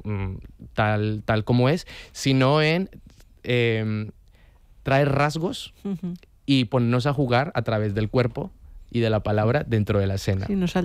tal como es, sino en traer rasgos y ponernos a jugar a través del cuerpo y de la palabra dentro de la escena. Sí, nos